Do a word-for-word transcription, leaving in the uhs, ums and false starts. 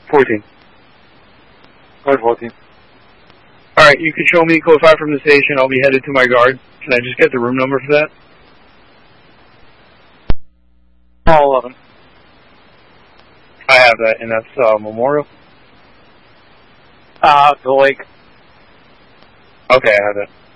fourteen. Code fourteen. Alright, you can show me code five from the station. I'll be headed to my guard. Can I just get the room number for that? Hall eleven. I have that, and that's uh, Memorial? Uh, the lake. Okay, I have that.